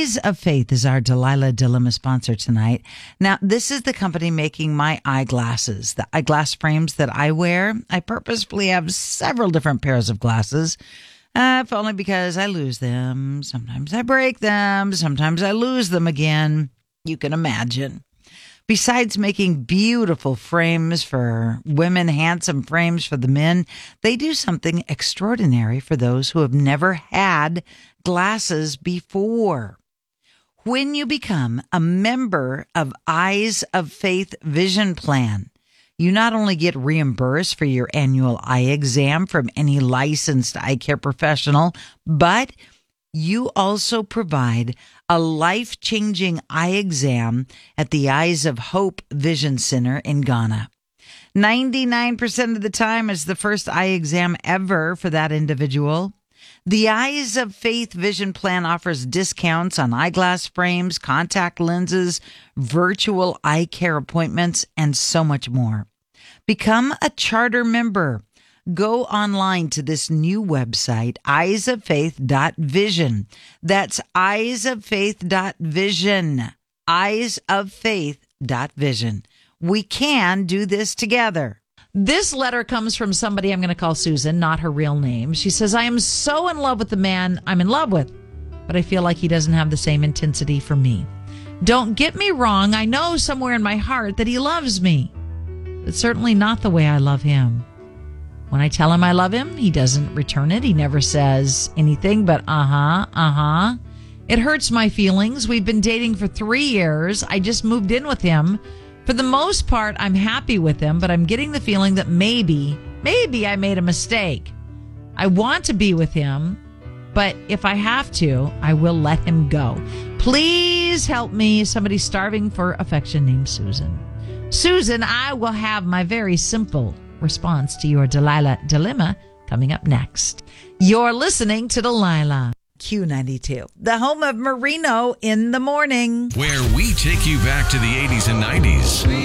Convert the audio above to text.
Eyes of Faith is our Delilah Dilemma sponsor tonight. Now, this is the company making my eyeglasses, the eyeglass frames that I wear. I purposefully have several different pairs of glasses, if only because I lose them. Sometimes I break them. Sometimes I lose them again. You can imagine. Besides making beautiful frames for women, handsome frames for the men, they do something extraordinary for those who have never had glasses before. When you become a member of Eyes of Faith Vision Plan, you not only get reimbursed for your annual eye exam from any licensed eye care professional, but you also provide a life-changing eye exam at the Eyes of Hope Vision Center in Ghana. 99% of the time is the first eye exam ever for that individual. The Eyes of Faith Vision Plan offers discounts on eyeglass frames, contact lenses, virtual eye care appointments, and so much more. Become a charter member. Go online to this new website, eyesoffaith.vision. That's eyesoffaith.vision. Eyesoffaith.vision. We can do this together. This letter comes from somebody I'm going to call Susan, not her real name. She says, I am so in love with the man I'm in love with, but I feel like he doesn't have the same intensity for me. Don't get me wrong. I know somewhere in my heart that he loves me, but certainly not the way I love him. When I tell him I love him, he doesn't return it. He never says anything but It hurts my feelings. We've been dating for 3 years. I just moved in with him. For the most part, I'm happy with him, but I'm getting the feeling that maybe I made a mistake. I want to be with him, but if I have to, I will let him go. Please help me. Somebody starving for affection named Susan. Susan, I will have my very simple response to your Delilah Dilemma coming up next. You're listening to Delilah. Q92, the home of Merino in the morning. Where we take you back to the 80s and 90s.